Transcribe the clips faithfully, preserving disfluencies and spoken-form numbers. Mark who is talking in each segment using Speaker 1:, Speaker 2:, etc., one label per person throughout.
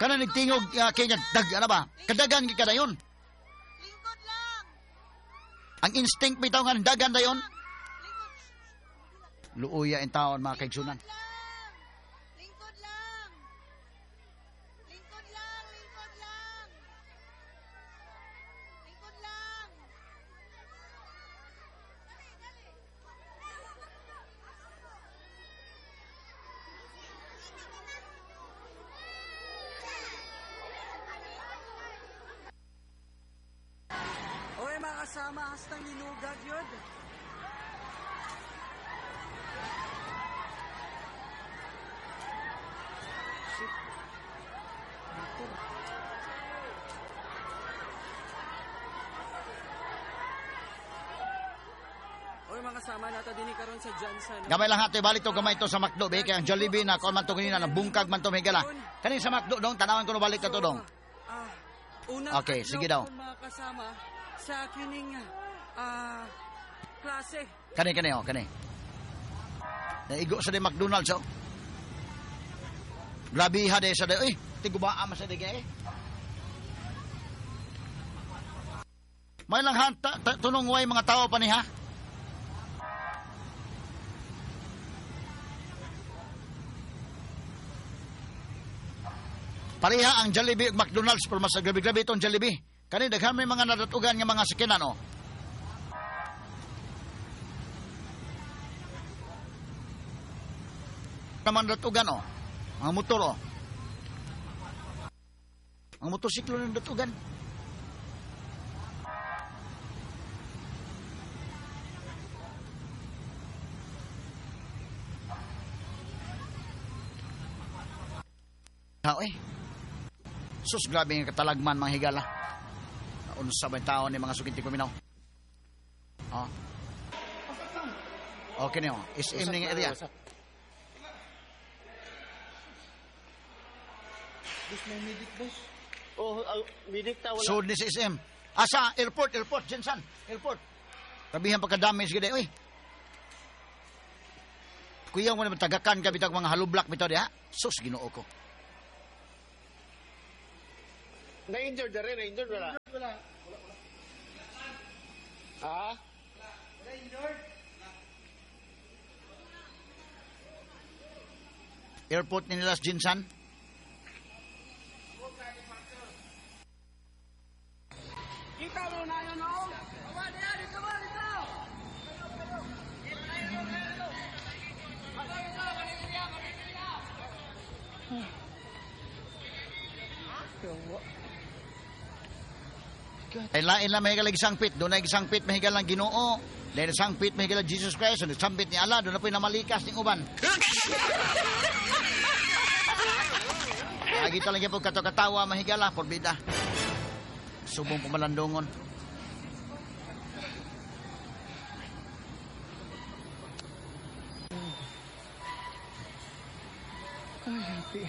Speaker 1: Kana nagtingog uh, kay nga dag ana ba? Kadagan gi kada yon.
Speaker 2: Lingkod lang.
Speaker 1: Ang instinct bitaw nga dagan dayon. Luuya in taon mga kaigsunan.
Speaker 2: Lingkod lang. Lingkod lang, lingkod lang. Lingkod lang.
Speaker 3: Oy, mga kasama, hastang linugag yun. Oy, mga kasama, nata din karon sa Johnson.
Speaker 1: Gamay lang hati balik to gamay to sa McDo be kay ang Jollibee na kon man to kanina nabungkag man to higala. Kani sa McDo dong tanawan ko no balik ka to dong.
Speaker 3: Ah, una
Speaker 1: Okay, sige daw.
Speaker 3: mga kasama sa kining ah klase.
Speaker 1: Kani kani oh, kani. Naigo sa di McDonald's oh. Grabe ha de sa de. Uy, tigubaa man sa de gay. May lang hanta tunong way mga tao pa ni ha. Pareha ang Jollibee ug McDonald's pero mas grabe-grabe itong Jollibee. Kani daghan may mga nadatugan nga mga sakinan oh. Naman datugan oh. Ang motor oh. Ang motorsiklo ng datugan. Ha eh. Sus, grabe nga katalagman mga higala. Unsa ba tao ni mga suginti paminaw? Oh. Okay niyo. Is M ning area.
Speaker 4: Boss, may medic, boss. Oh, uh, medic ta wala.
Speaker 1: So, this is M. Asa, airport, airport, Jensan, airport. Tabihan pagka-damage gede, uy. Kuya mo naman tagakan ka bitag mga halublak bitaw di ha? Sus, ginoo ko.
Speaker 4: Na-injured na rin, na-injured wala. Wala. Ha? Na-injured?
Speaker 1: Airport ni Nilas Jinsan.
Speaker 3: Kita mo na yun, no? Awa, diya, dito ba, dito?
Speaker 1: Ay lain lang mahigal lagi sangpit. Doon ay sangpit mahigal lang Ginoo. Dahil sangpit mahigal lang Jesus Christ. Doon sangpit ni Allah. Doon na po'y namalikas ng uban. Lagi talaga po kato-katawa mahigal lang. Porbida. Subong pumalandungon.
Speaker 4: Ay, happy.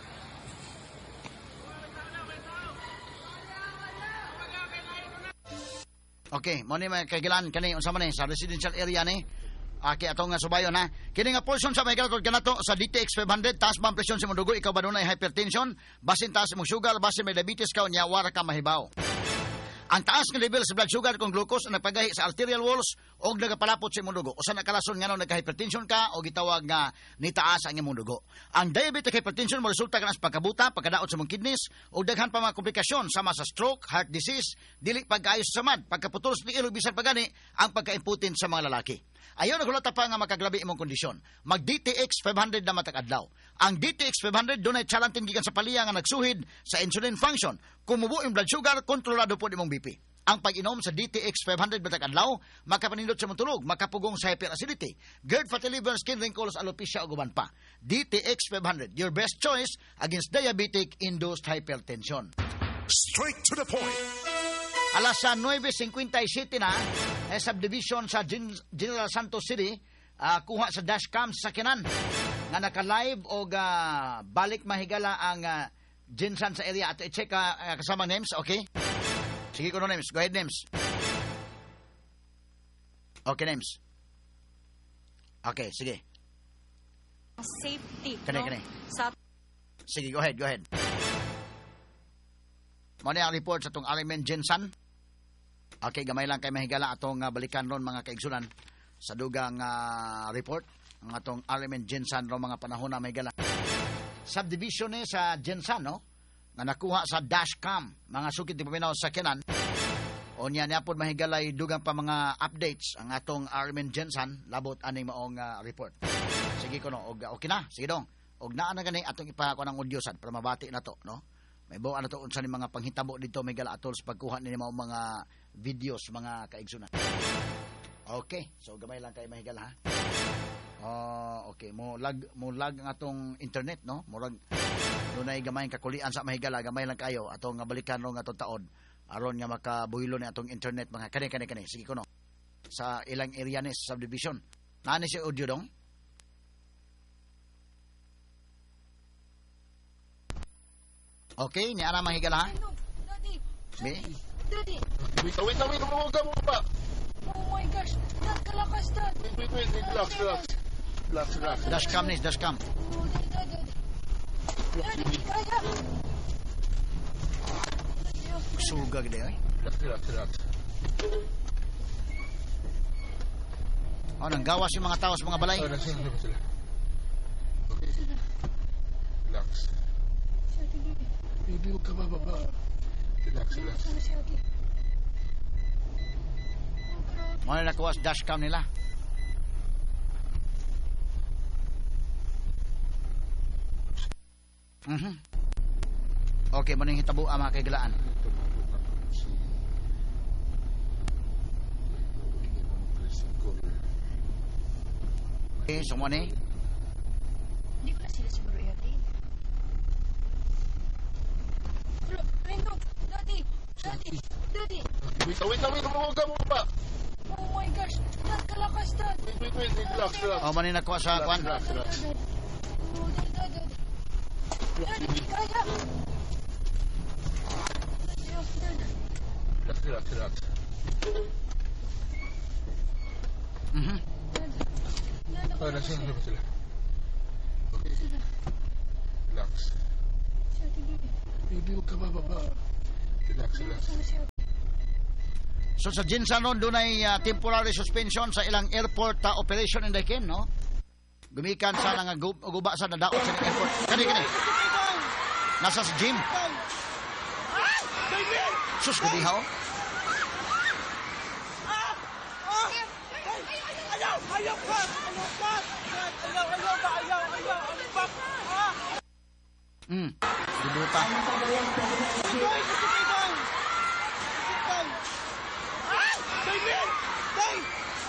Speaker 1: Okay, mo ni may kagilan kani unsa man ni sa residential area ni. Aki atong nga subayon ha. Kini nga portion sa may kalkod kanato sa D T X five hundred taas man presyon sa imong dugo ikaw ba dunay hypertension, basin taas imong sugar, basin may diabetes ka unya wara ka mahibaw. Ang taas nga level sa blood sugar kung glucose ang nagpagahi sa arterial walls o nagapalapot sa imong dugo. Usa na kalason nga nagka-hypertension ka o gitawag nga nitaas ang imong dugo. Ang diabetic hypertension mo resulta kana sa pagkabuta, pagkadaot sa imong kidneys o daghan pa mga komplikasyon sama sa stroke, heart disease, dili pagkaayo sa samad, pagkaputol sa ilog bisan pagani ang pagkaimputin sa mga lalaki. Ayaw nagulata pa nga makaglabi imong kondisyon. Mag D T X five hundred na matag-adlaw. Ang D T X five hundred dunay chalantin gikan sa paliya nga nagsuhid sa insulin function. Kumubo yung blood sugar, kontrolado po imong B P. Ang pag-inom sa D T X five hundred matag-adlaw, makapanindot sa matulog, makapugong sa hyperacidity, GERD, fatty liver, skin wrinkles, alopecia o guban pa. D T X five hundred, your best choice against diabetic-induced hypertension.
Speaker 5: Straight to the point.
Speaker 1: Alas sa nine fifty-seven na, eh, subdivision sa Gen- General Santos City, uh, kuha sa dashcam sa sakinan nga naka-live o uh, balik mahigala ang uh, Jinsan sa area. At i-check uh, kasama names, okay? Sige ko no names. Go ahead, names. Okay, names. Okay, sige.
Speaker 2: Safety.
Speaker 1: Kani,
Speaker 2: no?
Speaker 1: kani.
Speaker 2: Sa
Speaker 1: Sige, go ahead, go ahead. Mo ni ang report sa tong Armin Jensen. Okay, gamay lang kay mahigala atong uh, balikan ron mga kaigsunan sa dugang uh, report ang atong Armin Jensen ron mga panahon na mahigala. Subdivision ni sa Jensen, no? Nga nakuha sa dashcam, mga sukit di paminaw sa Kenan. O niya niya po mahigalay dugang pa mga updates ang atong Armin Jensen labot aning maong uh, report. Sige ko no, og, okay na, sige dong. Og naa na gani atong ipako ng audio sad para mabati na to, no? May buwan na to unsa ni mga panghitabo dito may gala atol sa pagkuha ni mga videos mga kaigsunan. Okay, so gamay lang kay mahigal ha. Oh, okay, mo lag mo lag ang atong internet, no? Murag dunay gamay kakulian sa mahigala, gamay lang kayo atong balikan ro nga atong taon aron nga makabuylo ni atong internet mga kani kani kani. Sige ko no. Sa ilang area ni sa subdivision. Nani si audio dong? Okay, ni ana mahigala ha.
Speaker 2: Ano? Daddy!
Speaker 1: Be?
Speaker 2: Daddy!
Speaker 4: Wait, wait, wait, huwag ka mo pa.
Speaker 2: Oh my gosh! Dad, kalakas, Dad!
Speaker 4: Wait, wait, wait, relax, relax. Relax, relax.
Speaker 1: Dashcam ni, dashcam.
Speaker 2: Oh, Dad, Dad, Dad! Daddy, kaya!
Speaker 1: Suga gid ay.
Speaker 4: Relax, relax, relax.
Speaker 1: Oh, nang gawas yung mga tao sa mga balay.
Speaker 4: Oh, nasa sila ba sila? Okay. Relax. Baby, huwag ka bababa. Relax, relax.
Speaker 1: Mo na nakuha sa dashcam nila. Mhm. Okay, mo ning hitabo ang mga kaigalaan. Okay, so mo ni.
Speaker 2: Hindi ko na sila siguro i-attain. Lindog! Daddy! Daddy! Daddy!
Speaker 4: Wait, wait, wait, huwag ka mo pa.
Speaker 2: Oh my gosh! Dad, kalakas, Dad!
Speaker 4: Wait, wait, wait, relax, relax.
Speaker 1: Oh, mo ni nakuha sa kwan.
Speaker 4: Relax, relax.
Speaker 2: Oh, Dad, Dad, Dad! Daddy, kaya! Dad,
Speaker 4: Relax, relax, relax.
Speaker 1: Mhm.
Speaker 2: Dad,
Speaker 4: Oh, nasa sila ba sila? Okay. Relax. Baby, huwag ka bababa. Relax, relax.
Speaker 1: So sa Jinsan ron, doon ay uh, temporary suspension sa ilang airport uh, operation in Daikin, no? Gumikan sa nga gub- guba sa nadaot sa airport. Kani, kani. Nasa sa gym. Sus, gudihaw.
Speaker 3: Ayaw! Ayaw ka! Ayaw ka! Ayaw! Ayaw ka! Ayaw! Ayaw! Ano ba? Ah!
Speaker 1: Hmm. Dibuta.
Speaker 3: Tay! Tay! Tay! Ah! Baby! Tay!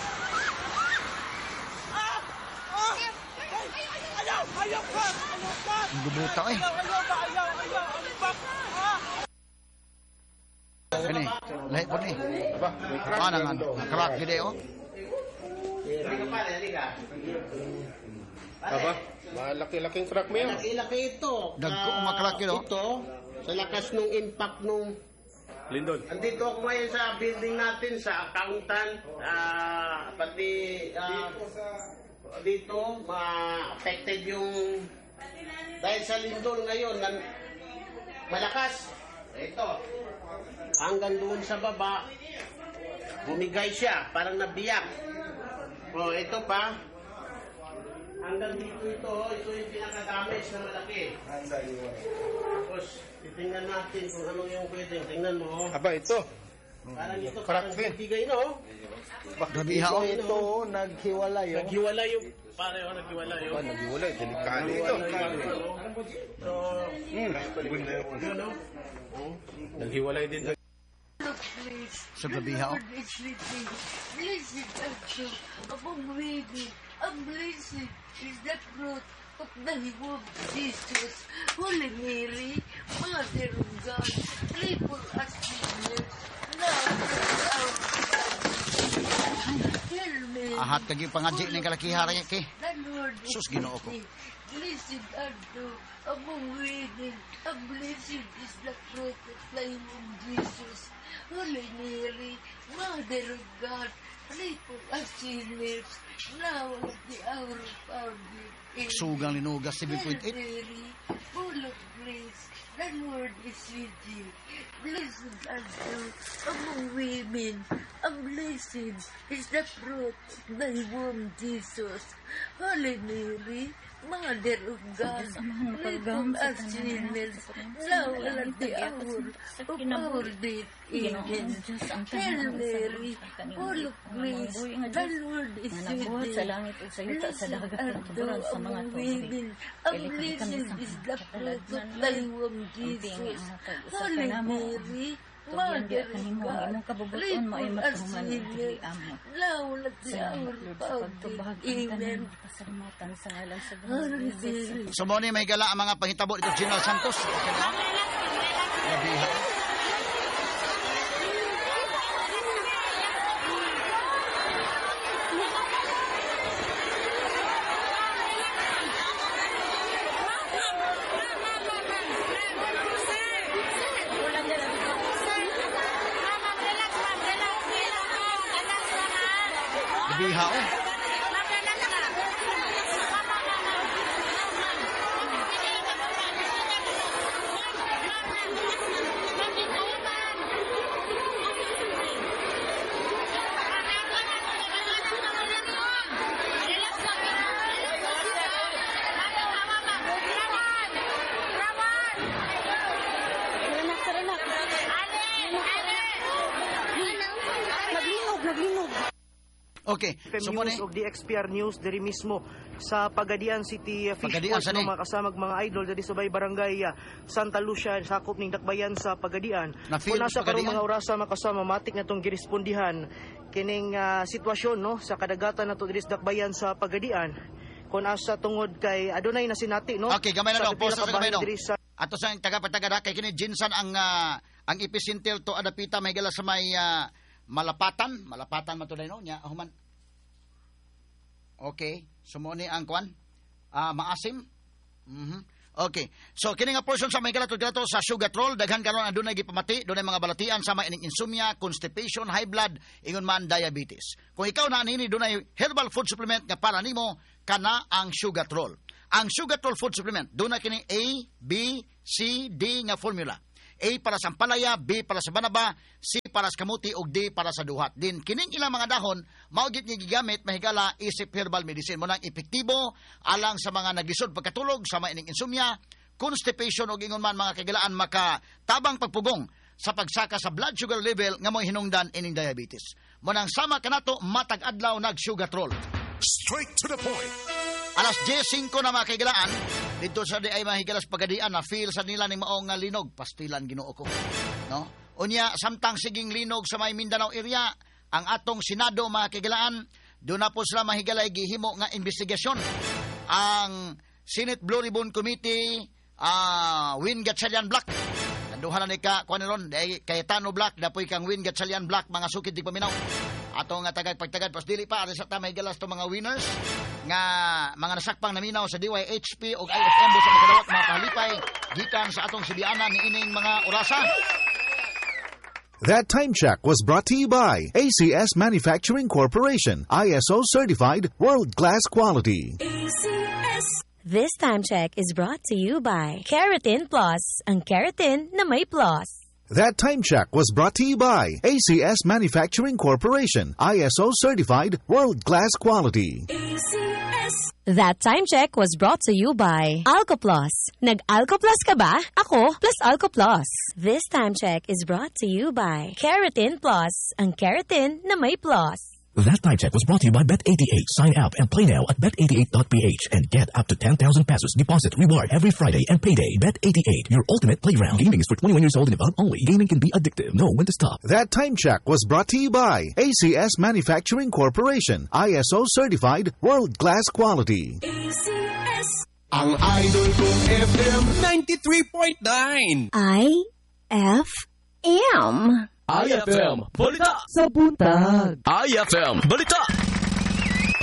Speaker 3: Ah! Ah! Tay! Ayaw! Ayaw ka! Ayaw ka!
Speaker 1: Dibuta, eh.
Speaker 3: Ayaw! Ayaw ka! Ayaw! Ayaw! Ano ba? Ah!
Speaker 1: Kani. Lahi po ni. Ah, nangan. Crack gede, oh.
Speaker 4: Aba, malaki-laking crack mo yan.
Speaker 6: Laki-laki ito.
Speaker 1: Dagko
Speaker 6: Ah,
Speaker 1: umakrak yun, oh.
Speaker 6: Ito, sa lakas nung impact nung...
Speaker 4: Lindon.
Speaker 6: Andito ako ngayon sa building natin, sa accountant, ah, pati ah, dito, ma-affected yung... Dahil sa lindol ngayon, nan, malakas. Ito, hanggang doon sa baba, bumigay siya, parang nabiyak. O, ito pa, hanggang dito ito, ito yung pinaka-damage na malaki. Tapos, titingnan natin kung ano yung pwedeng. Tingnan mo.
Speaker 4: Aba, ito.
Speaker 6: Parang ito,
Speaker 4: Crack
Speaker 6: parang
Speaker 4: din.
Speaker 6: bibigay, no?
Speaker 1: Gabiha, oh.
Speaker 6: Ito, naghiwalay, oh.
Speaker 3: Naghiwalay yung... Pare, oh, naghiwalay yung...
Speaker 4: Aba, naghiwalay. Delikado ito.
Speaker 6: So,
Speaker 4: Hmm.
Speaker 6: yun, no?
Speaker 4: Naghiwalay din.
Speaker 1: Sa gabiha, oh.
Speaker 7: Blessed are you among women, and blessed is the fruit of the womb, Jesus. Holy Mary, Mother of God, pray for us sinners, now and at our death. Hail Mary,
Speaker 1: Ahat kagi pangadji ning kalakihara ki.
Speaker 7: the Lord is
Speaker 1: Sus, Ginoo ko.
Speaker 7: with thee. Blessed are you among women, and blessed is the fruit of thy womb, Jesus. Holy Mary, Mother of God, pray for us sinners, now and at the hour of our death. Amen.
Speaker 1: Sugang linugas seven
Speaker 7: Hail
Speaker 1: point eight.
Speaker 7: Mary, full of grace, the Lord is with you. blessed art thou among women, and blessed is the fruit of thy womb, Jesus. Holy Mary, Mother of God, pray for us sinners, now and at the hour of our death. Amen. Hail Mary, full of grace, the Lord is with thee. Blessed art thou among women, and blessed is the fruit of thy womb, Jesus. Holy Mary, Mother of God, pray for us sinners, now and at the hour of our death. Amen. Holy Mary.
Speaker 1: So mo ni may gala ang mga panghitabo dito General Santos. Labiha. Labiha oh. Okay, so mo ni
Speaker 3: News of the X P R News diri mismo sa Pagadian City uh, Fish
Speaker 1: Pagadian,
Speaker 3: Port
Speaker 1: saan
Speaker 3: no,
Speaker 1: eh?
Speaker 3: mga kasamag mga idol diri sa Bay Barangay uh, Santa Lucia sakop ning Dakbayan sa Pagadian.
Speaker 1: Na-feel
Speaker 3: Kung nasa
Speaker 1: sa
Speaker 3: karong
Speaker 1: Pagadian?
Speaker 3: mga orasa makasama matik na tong girespondihan kining uh, sitwasyon no sa kadagatan nato diri sa Dakbayan sa Pagadian. Kung asa tungod kay adunay na sinati no.
Speaker 1: Okay, gamay na
Speaker 3: sa
Speaker 1: daw, posta sa gamay
Speaker 3: pipila ka bahin
Speaker 1: daw.
Speaker 3: diri sa
Speaker 1: Ato sa taga-patagada kay kini Jinsan ang uh, ang episintel to adapita may gala sa may uh, malapatan, malapatan matuday no nya human. Okay, so mo ni ang kwan ah maasim. Mhm. Okay. So kini nga portion sa may galato-galato sa sugatrol daghan karon adunay gipamati, dunay mga balatian sama ining insomnia, constipation, high blood, ingon man diabetes. Kung ikaw na nini dunay herbal food supplement nga para nimo kana ang sugatrol. Ang sugatrol food supplement dunay kini A, B, C, D nga formula. A para sa ampalaya, B para sa banaba, C para sa kamuti, ug D para sa duhat. Din kining ilang mga dahon mao gid nga gigamit mahigala isip herbal medicine mo nang epektibo alang sa mga naglisod pagkatulog sama ining insomnia, constipation ug ingon man mga kagilaan maka tabang pagpugong sa pagsaka sa blood sugar level nga mo'y hinungdan ining diabetes. Mo nang sama kanato matag adlaw nag sugatrol.
Speaker 5: Straight to the point.
Speaker 1: Alas ten singko na mga kaigalaan, dito sa di ay mahigalas pagadian na feel sa nila ni maong nga linog, pastilan Ginoo ko. No? Unya, samtang siging linog sa may Mindanao area, ang atong Senado mga kaigalaan, doon na po sila mahigalay gihimo nga investigasyon. Ang Senate Blue Ribbon Committee, uh, Win Gatchalian Black, nanduhan na ni ka, kuha niron, Cayetano Black, dapoy kang Win Gatchalian Black, mga sukid di paminaw. Ato nga tagag pagtagad pas dili pa sa ta may galas to mga winners nga mga nasakpang naminaw sa D Y H P ug I F M sa makadawat mga pahalipay gikan sa atong sibianan ni ining mga orasa.
Speaker 5: That time check was brought to you by A C S Manufacturing Corporation, I S O certified, world-class quality.
Speaker 8: This time check is brought to you by Keratin Plus, ang keratin na may plus.
Speaker 5: That time check was brought to you by A C S Manufacturing Corporation, I S O certified, world-class quality.
Speaker 8: That time check was brought to you by AlcoPlus. Nag-AlcoPlus ka ba? Ako plus AlcoPlus. This time check is brought to you by Keratin Plus, ang keratin na may plus.
Speaker 9: That time check was brought to you by Bet eighty-eight. Sign up and play now at bet eighty-eight dot p h and get up to ten thousand pesos deposit reward every Friday and payday. Bet eighty-eight, your ultimate playground. Gaming is for twenty-one years old and above only. Gaming can be addictive. Know when to stop.
Speaker 5: That time check was brought to you by A C S Manufacturing Corporation, I S O certified, world-class quality.
Speaker 10: Ang idol kong F M ninety-three point nine.
Speaker 8: I F M.
Speaker 10: I F M Balita
Speaker 8: Sa buntag.
Speaker 10: I F M Balita.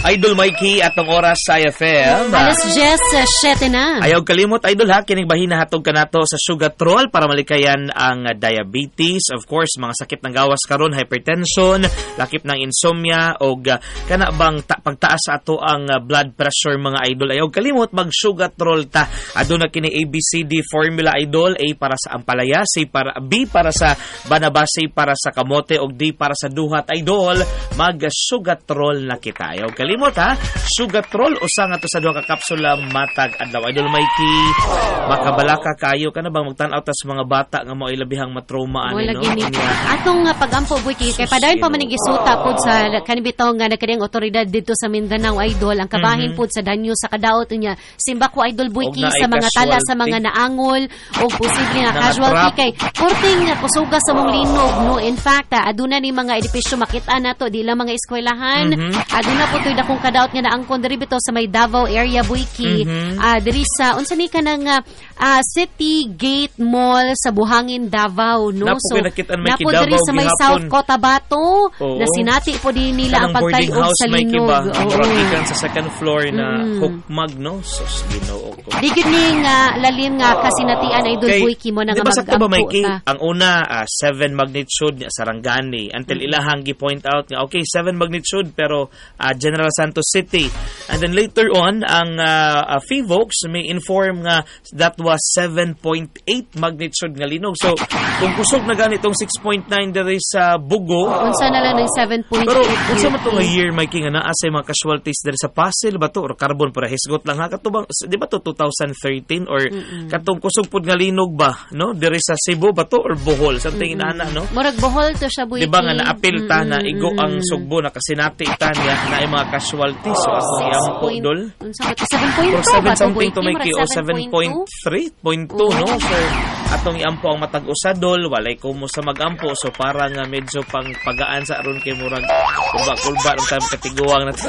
Speaker 11: Idol Mikey atong oras sa I F M.
Speaker 12: Alas Jess, uh, siyete na.
Speaker 11: Ayaw kalimot, Idol ha, kining bahina hatog kanato sa sugatrol para malikayan ang uh, diabetes, of course, mga sakit ng gawas karon, hypertension, lakip ng insomnia, o uh, kana bang ta- pagtaas sa ato ang uh, blood pressure, mga Idol. Ayaw kalimot, mag sugatrol ta. Aduna kini A B C D formula, Idol. A para sa ampalaya, C para, B para sa banaba, C para sa kamote, o D para sa duhat, Idol. Mag sugatrol na kita. Ayaw kalimot limot ha, sugatrol usa nga to sa duha ka kapsula matag adlaw. Idol Mikey, makabalaka kayo ka na bang magtan-aw ta sa mga bata nga mo ilabihang matrauma ani no?
Speaker 12: Atong uh, pagampo boy kay kay padayon pa man gisuta pod sa kanibitaw nga nagkadiyang otoridad dito sa Mindanao, Idol, ang kabahin mm-hmm. pod sa danyo sa kadaot niya. Simba ko, Idol Boyki, sa mga tala, sa mga naangol o posible nga casualty kay porting nga kusuga sa mong linog no. In fact, uh, aduna ni mga edipisyo makita nato di lang mga eskwelahan. Mm-hmm. Aduna po toy kung kadaot nga naangkon diri bitaw sa may Davao area, Boyki. Mm-hmm. Uh, diri sa unsa ni kanang uh, uh, City Gate Mall sa Buhangin, Davao no.
Speaker 11: Napo, so napo
Speaker 12: diri sa may South Cotabato na sinati po din nila ang pagtayo sa linog.
Speaker 11: Murag ikan sa second floor na mm. hukmag no. So Ginoo ko.
Speaker 12: Di gid ning uh, lalim nga kasinatian, Idol okay. Boyki mo na nga mag-ampo
Speaker 11: ta. Ang una uh, seven magnitude sa Sarangani until mm. ilahang gi-point out nga okay seven magnitude pero uh, General Santos City, and then later on ang uh, uh, Fivox may inform nga that was seven point eight magnitude nga linog. So kung kusog na ganitong six point nine diri sa Bugo,
Speaker 12: unsa na lang ng seven point eight.
Speaker 11: Pero unsa man tong year Mikey nga naa sa mga casualties diri sa Pasil ba to or carbon para hisgot lang ha katubang di ba to twenty thirteen or mm-mm. katong kusog pud nga linog ba no diri sa Cebu ba to or Bohol something inana no.
Speaker 12: Murag Bohol to siya Boyki.
Speaker 11: Di ba nga naapil ta na igo ang Sugbo na kasinati ta niya na ay mga casualties. So ako iyampo dol.
Speaker 12: seven point two
Speaker 11: seven something to make o seven point three point two no. So atong iampo ang matag usa dol walay kumo sa magampo so para nga medyo pang pagaan sa aron kay murag kulba-kulba ng time katiguang na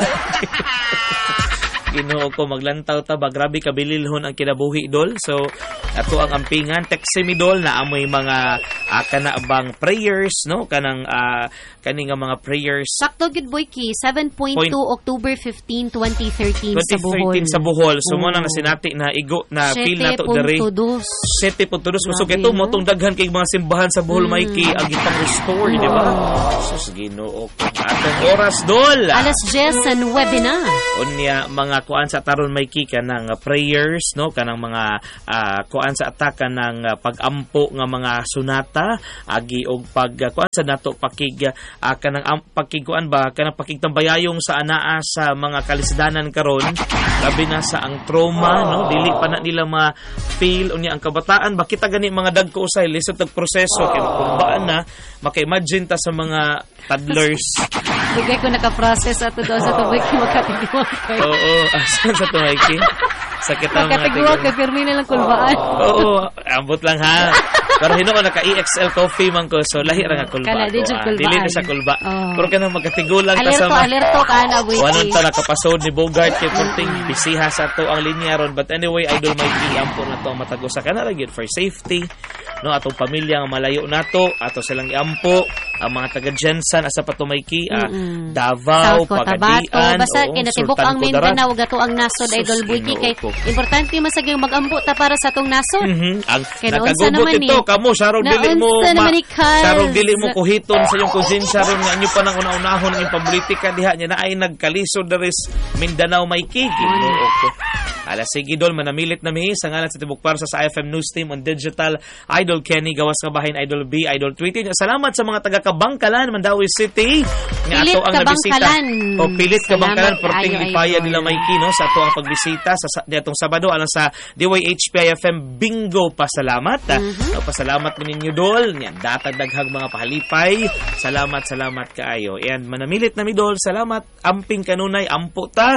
Speaker 11: Ginoo ko maglantaw ta ba grabe kabililhon ang kinabuhi dol. So ato ang ampingan text mi dol na amoy mga uh, kana bang prayers no kanang uh, kani nga mga prayers.
Speaker 12: Sakto gid Boyki seven point two October fifteenth, twenty thirteen sa Bohol.
Speaker 11: sa Bohol. So mo na nasinati na igo na feel na to diri. seven point two So kay to mo tong daghan kay mga simbahan sa Bohol mm. Mikey ang gipang restore di ba? Sus Ginoo ko. Atong oras dol.
Speaker 12: Alas Jess and webinar.
Speaker 11: Unya mga kuan sa taron Mikey kanang uh, prayers no kanang mga uh, kuan sa ataka ng uh, pagampo nga mga sunata agi og pag uh, kuan sa nato pakig uh, kanang um, pakiguan ba kanang pakigtambayayong sa anaa sa mga kalisdanan karon labi na sa ang trauma no dili pa na nila ma feel unya ang kabataan ba kita gani mga dagko usay lisod og proseso kay kumbaan na maka-imagine ta sa mga toddlers.
Speaker 12: Bigay ko naka-process ato daw sa tubig ki makatiguan.
Speaker 11: Oo, asan sa tubig ki? Sakit ang mga
Speaker 12: makatiguan kay firme na lang kulbaan.
Speaker 11: Oo, ambot lang ha. Pero hino ko naka-E X L coffee man ko so lahi ra nga kulba.
Speaker 12: Kala di jud kulbaan.
Speaker 11: Dili na sa kulba. Oh. Pero kana magatigulan ta
Speaker 12: sa mga alerto ka na boy.
Speaker 11: Wanon ta nakapasod ni Bogart kay punting bisiha sa to ang linya ron but anyway Idol Mikey ampo na to matagusa kana ra gyud for safety. No atong pamilya nga malayo nato ato silang iampo ang mga taga Jensen asa pa to Mikey uh, mm-hmm. Davao Pagadian
Speaker 12: basta kinatibok ang Mindanao gato ang nasod Idol Boyki kay importante masagyang mag-ampo ta para sa tong nasod.
Speaker 11: Mm-hmm. Ang nakagugot ito ni, kamo sarong dili mo ma, sarong dili mo kuhiton sa iyong cousin sarong nga inyo pa nang una-unahon ng politika diha niya na ay nagkalisod deres Mindanao Mikey. Ginoo ko. Alas sige dol manamilit na mi sa ngalan sa tibok para sa I F M News Team on Digital Idol Kenny gawas ka bahin Idol B Idol Tweety. Salamat sa mga taga Kabangkalan Mandawi City nga ato ang nabisita. O pilit Kabangkalan perting ipaya nila Mikey no sa ato ang pagbisita sa ditong Sabado alang sa D Y H P I F M Bingo. Pasalamat. Mm-hmm. O, pasalamat ninyo dol. Yan datag daghang mga pahalipay. Salamat salamat kaayo. And manamilit na mi dol. Salamat amping kanunay ampo ta.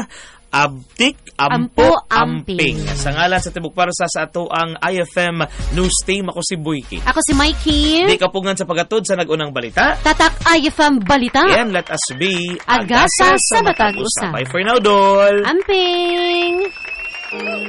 Speaker 11: Abdik, ampo, ampo amping. amping. Sa ngalan sa tibok para sa ato ang I F M News Team, ako si Boyki.
Speaker 12: Ako si Mikey.
Speaker 11: Di kapungan sa pagatod sa nagunang balita.
Speaker 12: Tatak I F M Balita.
Speaker 11: And let us be
Speaker 12: Agasa, Agasa sa matag-usa.
Speaker 11: Bye for now, Dol.
Speaker 12: Amping.